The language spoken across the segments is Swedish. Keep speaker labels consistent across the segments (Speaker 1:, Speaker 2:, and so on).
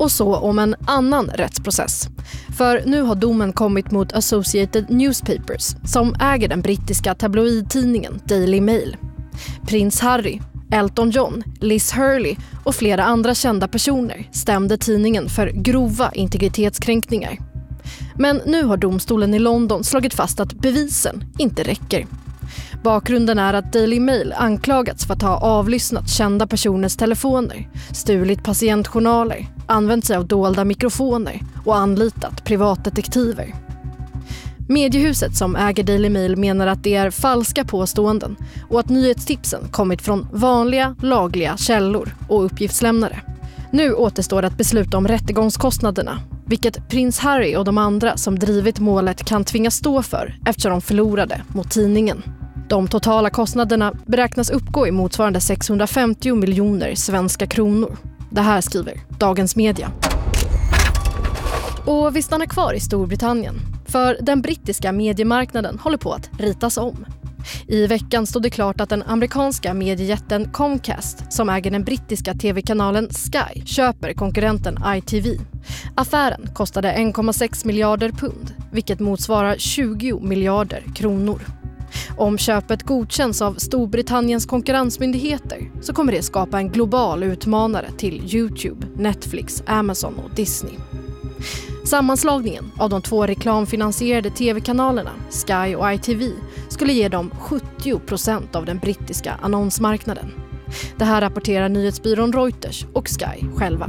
Speaker 1: Och så om en annan rättsprocess. För nu har domen kommit mot Associated Newspapers som äger den brittiska tabloidtidningen Daily Mail. Prins Harry, Elton John, Liz Hurley och flera andra kända personer stämde tidningen för grova integritetskränkningar. Men nu har domstolen i London slagit fast att bevisen inte räcker. Bakgrunden är att Daily Mail anklagats för att ha avlyssnat kända personers telefoner, stulit patientjournaler, använt sig av dolda mikrofoner och anlitat privatdetektiver. Mediehuset som äger Daily Mail menar att det är falska påståenden och att nyhetstipsen kommit från vanliga, lagliga källor och uppgiftslämnare. Nu återstår att besluta om rättegångskostnaderna, vilket prins Harry och de andra som drivit målet kan tvingas stå för eftersom de förlorade mot tidningen. De totala kostnaderna beräknas uppgå i motsvarande 650 miljoner svenska kronor. Det här skriver Dagens Media. Och vi stannar kvar i Storbritannien. För den brittiska mediemarknaden håller på att ritas om. I veckan stod det klart att den amerikanska mediejätten Comcast, som äger den brittiska tv-kanalen Sky, köper konkurrenten ITV. Affären kostade 1,6 miljarder pund, vilket motsvarar 20 miljarder kronor. Om köpet godkänns av Storbritanniens konkurrensmyndigheter så kommer det skapa en global utmanare till YouTube, Netflix, Amazon och Disney. Sammanslagningen av de två reklamfinansierade tv-kanalerna, Sky och ITV, skulle ge dem 70% av den brittiska annonsmarknaden. Det här rapporterar nyhetsbyrån Reuters och Sky själva.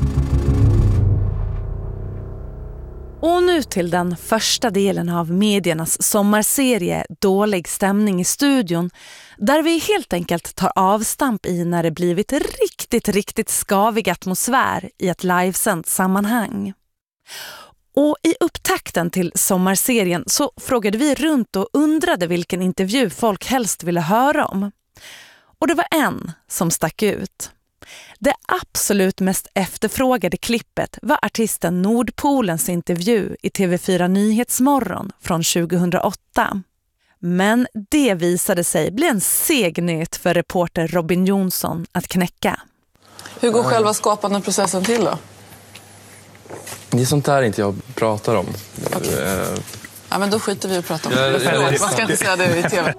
Speaker 2: Och nu till den första delen av mediernas sommarserie Dålig stämning i studion, där vi helt enkelt tar avstamp i när det blivit riktigt skavig atmosfär i ett livesänt sammanhang. Och i upptakten till sommarserien så frågade vi runt och undrade vilken intervju folk helst ville höra om. Och det var en som stack ut. Det absolut mest efterfrågade klippet var artisten Nordpolens intervju i TV4 Nyhetsmorgon från 2008. Men det visade sig bli en seg nöt för reporter Robin Jonsson att knäcka.
Speaker 3: Hur går själva skapande processen till då?
Speaker 4: Det är sånt där inte jag pratar om.
Speaker 3: Okay. Ja, men då skiter vi och pratar om det. Förlåt, man ska inte säga det i TV.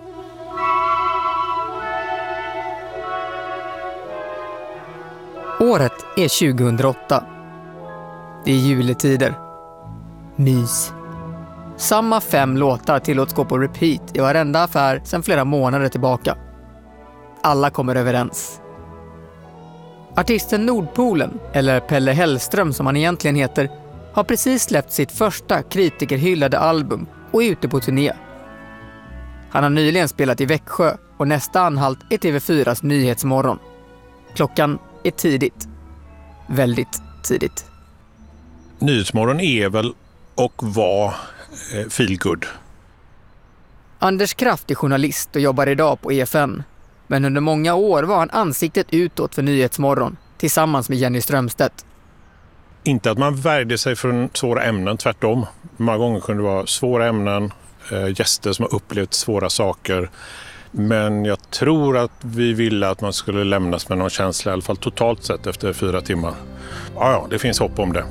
Speaker 5: Året är 2008. Det är juletider. Mys. Samma 5 låtar tillåts gå på repeat i varenda affär sedan flera månader tillbaka. Alla kommer överens. Artisten Nordpolen, eller Pelle Hellström som han egentligen heter, har precis släppt sitt första kritikerhyllade album och är ute på turné. Han har nyligen spelat i Växjö och nästa anhalt är TV4s Nyhetsmorgon. Klockan är tidigt. Väldigt tidigt.
Speaker 6: Nyhetsmorgon är väl och var feel good.
Speaker 5: Anders Kraft är journalist och jobbar idag på EFN. Men under många år var han ansiktet utåt för Nyhetsmorgon tillsammans med Jenny Strömstedt.
Speaker 6: Inte att man värjde sig för svåra ämnen, tvärtom. Många gånger kunde det vara svåra ämnen, gäster som har upplevt svåra saker. Men jag tror att vi ville att man skulle lämnas med någon känsla, i alla fall totalt sett efter 4 timmar. Ja, det finns hopp om det.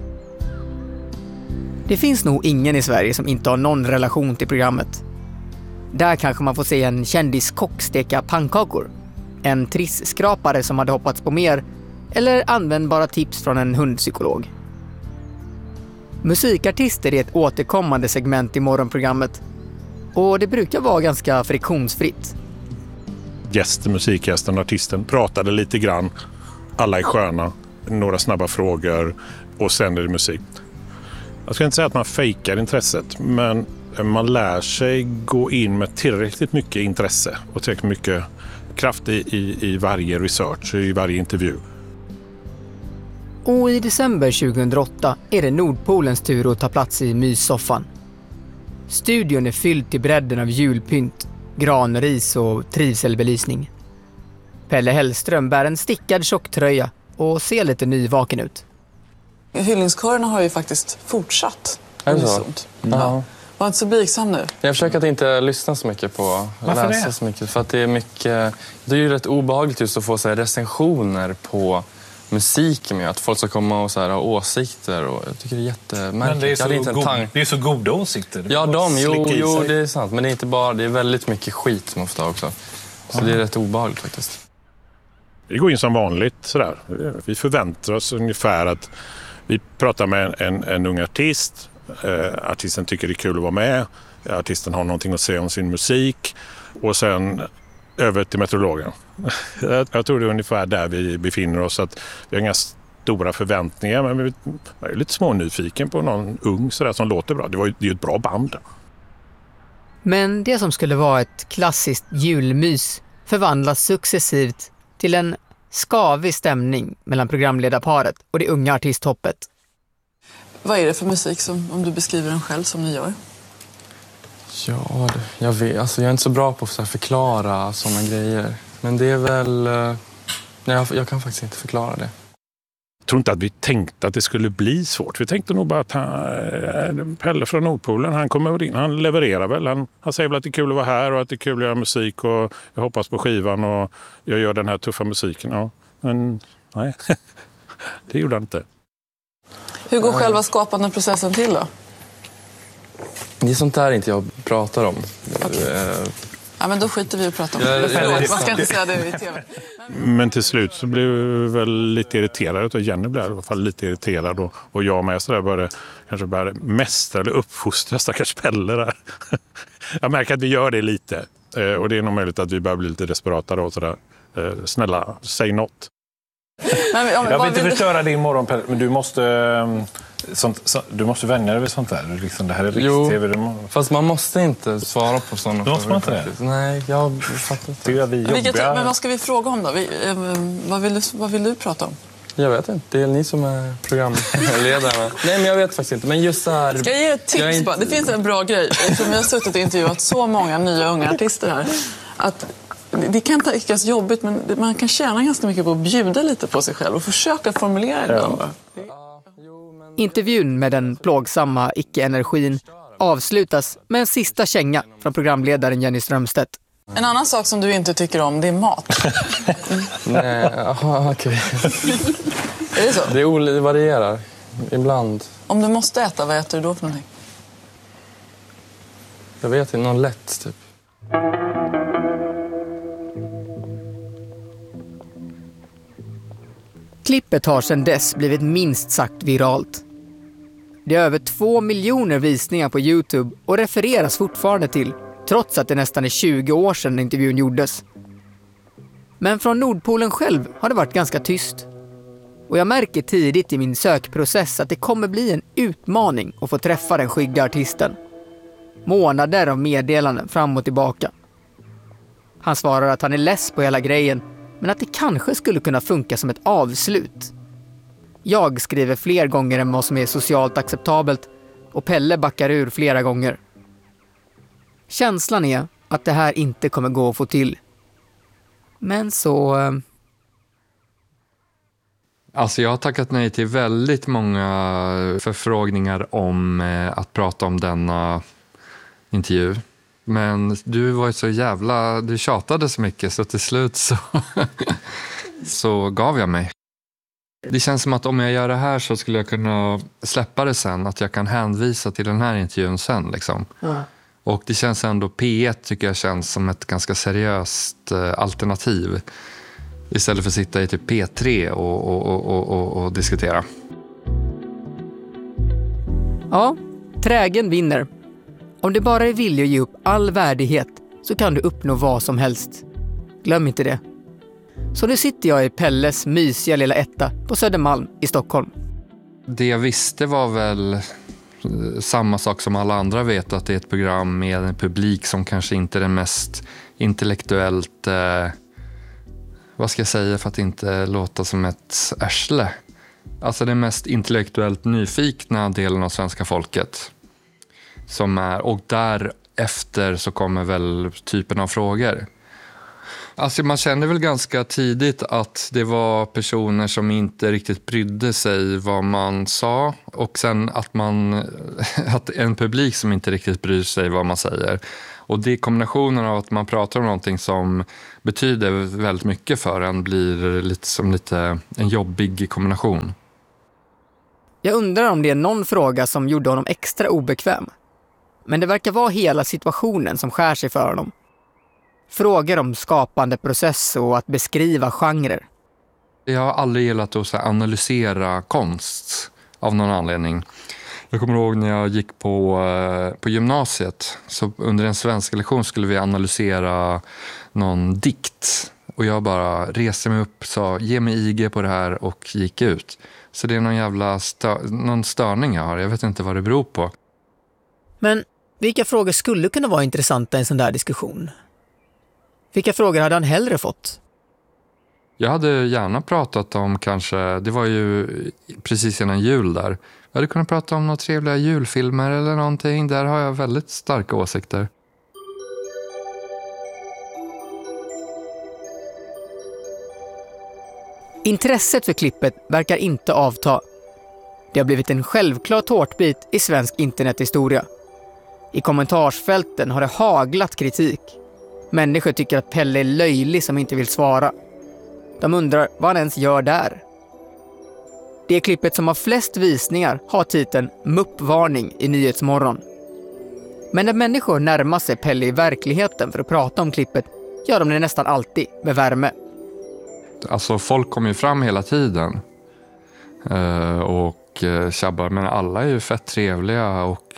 Speaker 5: Det finns nog ingen i Sverige som inte har någon relation till programmet. Där kanske man får se en kändiskock steka pannkakor, en trisskrapare som hade hoppats på mer eller användbara tips från en hundpsykolog. Musikartister är ett återkommande segment i morgonprogrammet och det brukar vara ganska friktionsfritt.
Speaker 6: Musikgästen, artisten pratade lite grann, alla är sköna, några snabba frågor och sen är det musik. Jag ska inte säga att man fejkar intresset, men man lär sig gå in med tillräckligt mycket intresse och tillräckligt mycket kraft i varje research, i varje intervju.
Speaker 5: Och i december 2008 är det Nordpolens tur att ta plats i myssoffan. Studion är fylld till bredden av julpynt, granris och trivselbelysning. Pelle Hellström bär en stickad tjocktröja och ser lite nyvaken ut.
Speaker 3: Hyllningskörerna har ju faktiskt fortsatt.
Speaker 4: Är det så?
Speaker 3: Ja. Var inte så blygsam nu.
Speaker 4: Jag försöker att inte lyssna så mycket på, läsa så mycket. För att det är mycket, det är ju rätt obehagligt just att få så här recensioner på musiken med att folk ska komma och så här, ha åsikter. Och jag tycker det är jättemärkligt. Men
Speaker 7: det är så goda åsikter.
Speaker 4: Ja, jo, det är sant. Men det är inte bara, det är väldigt mycket skit som ofta också. Så det är rätt obehagligt faktiskt.
Speaker 6: Vi går in som vanligt sådär. Vi förväntar oss ungefär att vi pratar med en ung artist. Artisten tycker det är kul att vara med. Artisten har någonting att säga om sin musik. Och sen över till meteorologen. Jag tror det är ungefär där vi befinner oss. Att vi har inga stora förväntningar, men vi är lite smånyfiken på någon ung sådär som låter bra. Det är ju ett bra band.
Speaker 5: Men det som skulle vara ett klassiskt julmys förvandlas successivt till en skavig stämning mellan programledarparet och det unga artisthoppet.
Speaker 3: Vad är det för musik om du beskriver den själv som ni gör?
Speaker 4: Ja, jag vet. Alltså, jag är inte så bra på att förklara sådana grejer. Men det är väl... jag kan faktiskt inte förklara det.
Speaker 6: Jag tror inte att vi tänkte att det skulle bli svårt. Vi tänkte nog bara att Pelle från Nordpolen, han kommer in, han levererar väl. Han säger väl att det är kul att vara här och att det är kul att göra musik och jag hoppas på skivan och jag gör den här tuffa musiken. Ja. Men nej, det gjorde han inte.
Speaker 3: Hur går själva skapande processen till då?
Speaker 4: Det är sånt där inte jag pratar om.
Speaker 3: Ja, men då skiter vi och pratar om det. Förlåt, man ska inte säga det i tv.
Speaker 6: Men till slut så blev vi väl lite irriterade. Och Jenny blev i alla fall lite irriterad. Och jag med så där började mästra eller uppfostra stackars Pelle där. Jag märker att vi gör det lite. Och det är nog möjligt att vi börjar bli lite desperata då. Sådär. Snälla, säg något.
Speaker 7: Jag vill inte förstöra din morgon, Pelle, men du måste vänja dig vid sånt där. Liksom, det här är riks-tv.
Speaker 4: Fast man måste inte svara på sådana
Speaker 7: frågor. Måste man inte det?
Speaker 4: Nej, jag fattar inte.
Speaker 3: Men vad ska vi fråga om då? Vad vill du prata om?
Speaker 4: Jag vet inte. Det är ni som är programledarna. Nej, men jag vet faktiskt inte. Men just så här...
Speaker 3: Ska jag ge ett tips bara? Det finns en bra grej. För vi har suttit och intervjuat så många nya unga artister här. Att det kan tyckas jobbigt, men man kan tjäna ganska mycket på att bjuda lite på sig själv och försöka formulera det. Ja.
Speaker 5: Intervjun med den plågsamma icke-energin avslutas med en sista känga från programledaren Jenny Strömstedt.
Speaker 3: En annan sak som du inte tycker om, det är mat.
Speaker 4: Nej, okej.
Speaker 3: Är det så?
Speaker 4: Det varierar. Ibland.
Speaker 3: Om du måste äta, vad äter du då för någonting?
Speaker 4: Jag vet inte, någon lätt typ.
Speaker 5: Klippet har sedan dess blivit minst sagt viralt. Det är över 2 miljoner visningar på YouTube och refereras fortfarande till, trots att det nästan är 20 år sedan intervjun gjordes. Men från Nordpolen själv har det varit ganska tyst. Och jag märker tidigt i min sökprocess att det kommer bli en utmaning att få träffa den skygga artisten. Månader av meddelanden fram och tillbaka. Han svarar att han är less på hela grejen, men att det kanske skulle kunna funka som ett avslut. Jag skriver fler gånger än vad som är socialt acceptabelt och Pelle backar ur flera gånger. Känslan är att det här inte kommer gå att få till. Men så...
Speaker 8: Alltså jag har tackat nej till väldigt många förfrågningar om att prata om denna intervju. Men du var ju så du tjatade så mycket så till slut så gav jag mig. Det känns som att om jag gör det här så skulle jag kunna släppa det sen. Att jag kan hänvisa till den här intervjun sen liksom. Och det känns ändå, P1 tycker jag känns som ett ganska seriöst alternativ. Istället för att sitta i typ P3 och diskutera.
Speaker 5: Ja, trägen vinner. Om du bara är villig att ge upp all värdighet så kan du uppnå vad som helst. Glöm inte det. Så nu sitter jag i Pelles mysiga lilla etta på Södermalm i Stockholm.
Speaker 8: Det jag visste var väl samma sak som alla andra vet, att det är ett program med en publik som kanske inte är den mest intellektuellt, vad ska jag säga för att inte låta som ett ärsle. Alltså den mest intellektuellt nyfikna delen av svenska folket. Som är, och därefter så kommer väl typen av frågor. Alltså man kände väl ganska tidigt att det var personer som inte riktigt brydde sig vad man sa. Och sen att en publik som inte riktigt bryr sig vad man säger. Och det kombinationen av att man pratar om någonting som betyder väldigt mycket för en blir lite en jobbig kombination.
Speaker 5: Jag undrar om det är någon fråga som gjorde honom extra obekväm. Men det verkar vara hela situationen som skär sig för honom. Frågor om skapande process och att beskriva genrer.
Speaker 8: Jag har aldrig gillat att analysera konst av någon anledning. Jag kommer ihåg när jag gick på gymnasiet, så under en svenska lektion skulle vi analysera någon dikt. Och jag bara reste mig upp, sa ge mig IG på det här och gick ut. Så det är någon jävla någon störning jag har. Jag vet inte vad det beror på.
Speaker 5: Men vilka frågor skulle kunna vara intressanta i en sån där diskussion? Vilka frågor hade han hellre fått?
Speaker 8: Jag hade gärna pratat om kanske, det var ju precis innan jul där. Jag hade kunnat prata om några trevliga julfilmer eller någonting. Där har jag väldigt starka åsikter.
Speaker 5: Intresset för klippet verkar inte avta. Det har blivit en självklar tårtbit i svensk internethistoria. I kommentarsfälten har det haglat kritik. Människor tycker att Pelle är löjlig som inte vill svara. De undrar vad han ens gör där. Det klippet som har flest visningar har titeln Muppvarning i Nyhetsmorgon. Men när människor närmar sig Pelle i verkligheten för att prata om klippet gör de det nästan alltid med värme.
Speaker 8: Alltså folk kommer ju fram hela tiden och tjabbar, men alla är ju fett trevliga och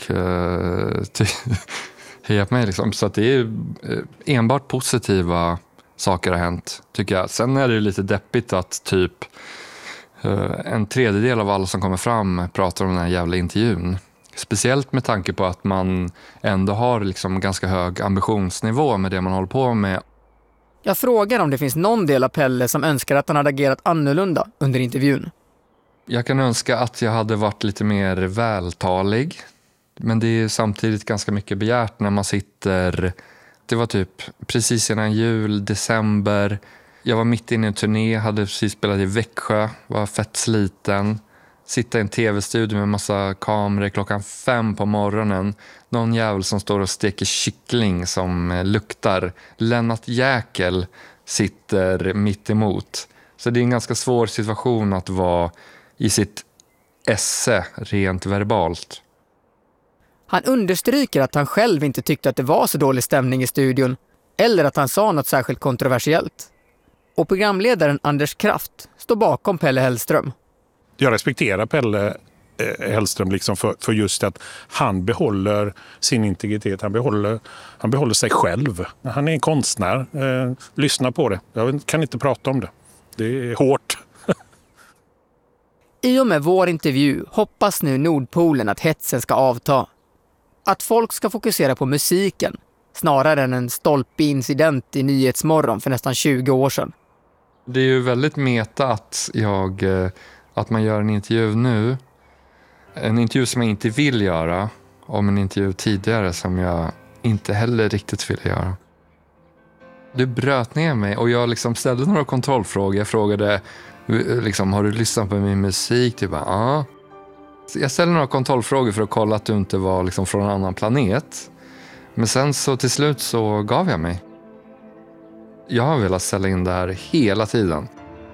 Speaker 8: hejar på mig liksom. Så att det är enbart positiva saker har hänt, tycker jag. Sen är det lite deppigt att typ en tredjedel av alla som kommer fram pratar om den här jävla intervjun. Speciellt med tanke på att man ändå har liksom ganska hög ambitionsnivå med det man håller på med.
Speaker 5: Jag frågar om det finns någon del av Pelle som önskar att han hade agerat annorlunda under intervjun.
Speaker 8: Jag kan önska att jag hade varit lite mer vältalig. Men det är samtidigt ganska mycket begärt när man sitter... Det var typ precis innan jul, december. Jag var mitt inne i en turné, hade precis spelat i Växjö, var fett sliten. Sitta i en tv-studio med massa kameror 5:00 på morgonen. Någon jävel som står och steker kyckling som luktar. Lennart Jäkel sitter mitt emot. Så det är en ganska svår situation att vara i sitt esse rent verbalt.
Speaker 5: Han understryker att han själv inte tyckte att det var så dålig stämning i studion eller att han sa något särskilt kontroversiellt. Och programledaren Anders Kraft står bakom Pelle Hellström.
Speaker 6: Jag respekterar Pelle Hellström liksom för just att han behåller sin integritet. Han behåller sig själv. Han är en konstnär. Lyssna på det. Jag kan inte prata om det. Det är hårt.
Speaker 5: I och med vår intervju hoppas nu Nordpolen att hetsen ska avta. Att folk ska fokusera på musiken snarare än en stolpig incident i Nyhetsmorgon för nästan 20 år sedan.
Speaker 8: Det är ju väldigt meta att man gör en intervju nu. En intervju som jag inte vill göra, om en intervju tidigare som jag inte heller riktigt ville göra. Du bröt ner mig och jag liksom ställde några kontrollfrågor. Jag frågade liksom, har du lyssnat på min musik? Du bara, ja. Jag ställde några kontrollfrågor för att kolla att du inte var liksom från en annan planet. Men sen så till slut så gav jag mig. Jag har velat ställa in det här hela tiden.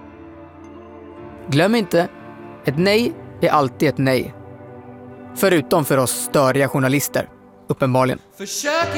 Speaker 5: Glöm inte, ett nej är alltid ett nej. Förutom för oss störiga journalister, uppenbarligen.
Speaker 9: Försök